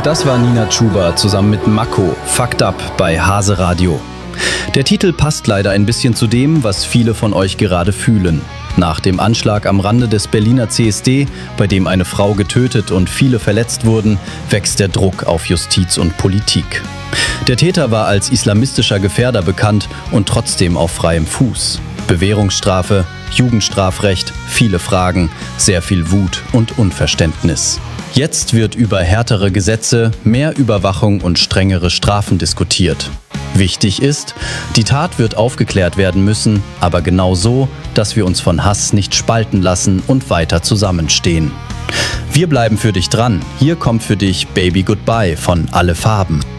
Das war Nina Chuba zusammen mit Mako, Fucked Up bei Hase Radio. Der Titel passt leider ein bisschen zu dem, was viele von euch gerade fühlen. Nach dem Anschlag am Rande des Berliner CSD, bei dem eine Frau getötet und viele verletzt wurden, wächst der Druck auf Justiz und Politik. Der Täter war als islamistischer Gefährder bekannt und trotzdem auf freiem Fuß. Bewährungsstrafe, Jugendstrafrecht, viele Fragen, sehr viel Wut und Unverständnis. Jetzt wird über härtere Gesetze, mehr Überwachung und strengere Strafen diskutiert. Wichtig ist, die Tat wird aufgeklärt werden müssen, aber genau so, dass wir uns von Hass nicht spalten lassen und weiter zusammenstehen. Wir bleiben für dich dran. Hier kommt für dich Baby Goodbye von Alle Farben.